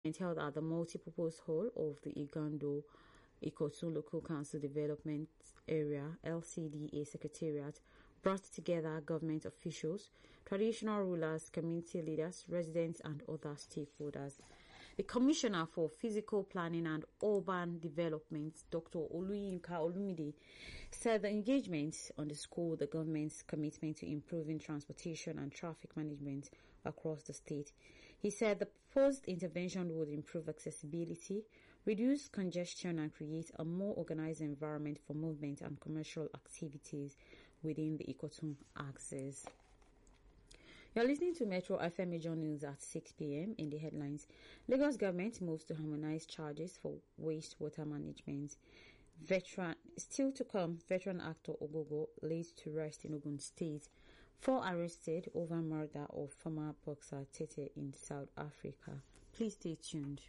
held at the multipurpose hall of the Igando Ikotun Local Council Development Area LCDA Secretariat brought together government officials, traditional rulers, community leaders, residents and other stakeholders. The Commissioner for Physical Planning and Urban Development, Dr. Oluyinka Olumide, said the engagement underscored the government's commitment to improving transportation and traffic management across the state. He said the proposed intervention would improve accessibility, reduce congestion and create a more organized environment for movement and commercial activities within the Ikotun axis. You're listening to Metro FM Major News at 6 p.m. In the headlines, Lagos government moves to harmonize charges for wastewater management. Still to come, veteran actor Ogogo laid to rest in Ogun State. 4 arrested over murder of former boxer Tete in South Africa. Please stay tuned.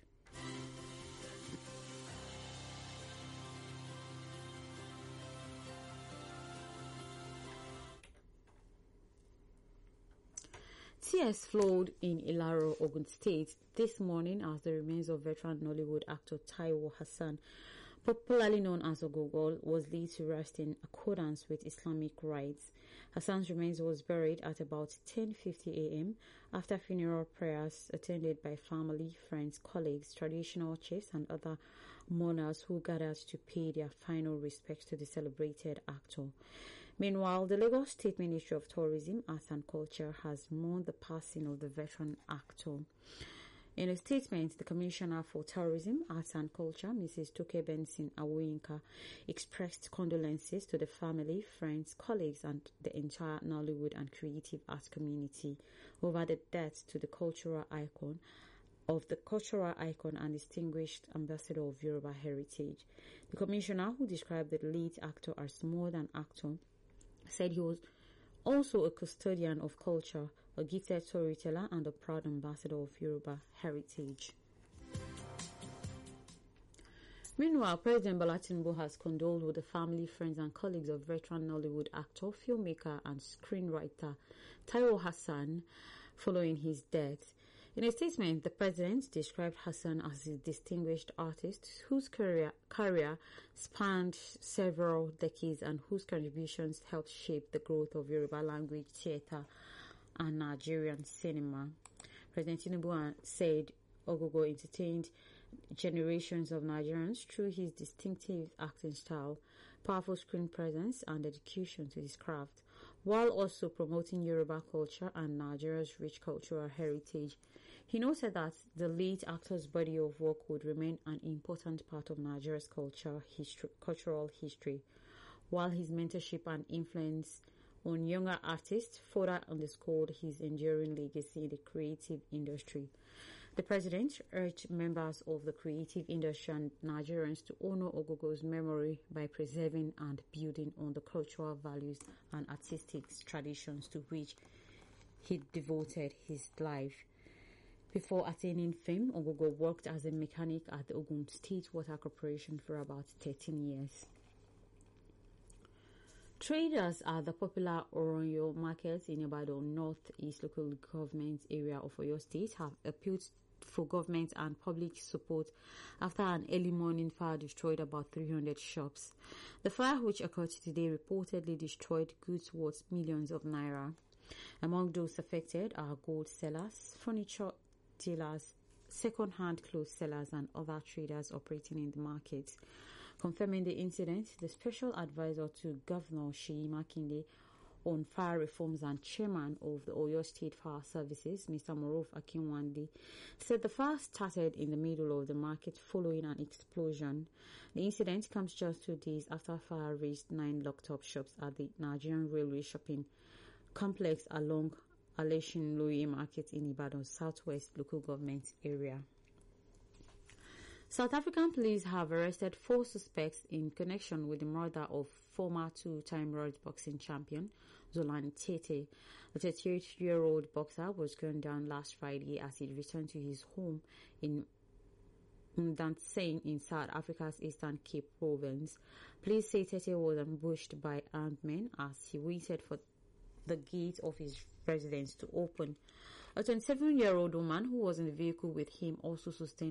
Tears flowed in Ilaro, Ogun State this morning as the remains of veteran Nollywood actor Taiwo Hassan, popularly known as Ogogo, was laid to rest in accordance with Islamic rites. Hassan's remains was buried at about 10:50 a.m. after funeral prayers attended by family, friends, colleagues, traditional chiefs and other mourners who gathered to pay their final respects to the celebrated actor. Meanwhile, the Lagos State Ministry of Tourism, Arts and Culture has mourned the passing of the veteran actor. In a statement, the Commissioner for Tourism, Arts and Culture, Mrs. Toke Benson Awoyinka, expressed condolences to the family, friends, colleagues and the entire Nollywood and creative arts community over the death to the cultural icon and distinguished ambassador of Yoruba heritage. The Commissioner, who described the lead actor as more than actor, said he was also a custodian of culture, a gifted storyteller and a proud ambassador of Yoruba heritage. Meanwhile, President Bola Tinubu has condoled with the family, friends and colleagues of veteran Nollywood actor, filmmaker and screenwriter Taiwo Hassan following his death. In a statement, the president described Hassan as a distinguished artist whose career spanned several decades and whose contributions helped shape the growth of Yoruba language theatre and Nigerian cinema. President Tinubu said Ogogo entertained generations of Nigerians through his distinctive acting style, powerful screen presence and dedication to his craft, while also promoting Yoruba culture and Nigeria's rich cultural heritage. He noted that the late actor's body of work would remain an important part of Nigeria's cultural history, while his mentorship and influence on younger artists further underscored his enduring legacy in the creative industry. The president urged members of the creative industry and Nigerians to honor Ogogo's memory by preserving and building on the cultural values and artistic traditions to which he devoted his life. Before attaining fame, Ogogo worked as a mechanic at the Ogun State Water Corporation for about 13 years. Traders at the popular Oronyo market in Ibadan North-East local government area of Oyo State have appealed for government and public support after an early morning fire destroyed about 300 shops. The fire, which occurred today, reportedly destroyed goods worth millions of naira. Among those affected are gold sellers, furniture dealers, second-hand clothes sellers and other traders operating in the market. Confirming the incident, the special advisor to Governor Seyi Makinde on fire reforms and chairman of the Oyo State Fire Services, Mr. Moruf Akinwande, said the fire started in the middle of the market following an explosion. The incident comes just 2 days after fire razed 9 locked-up shops at the Nigerian Railway shopping complex along Aleshin Loye Market in Ibadan Southwest local government area. South African police have arrested 4 suspects in connection with the murder of former 2-time world boxing champion Zolan Tete. The 38-year-old boxer was gunned down last Friday as he returned to his home in Mdantsane in South Africa's Eastern Cape province. Police say Tete was ambushed by armed men as he waited for the gate of his residence to open. A 27-year-old woman who was in the vehicle with him also sustained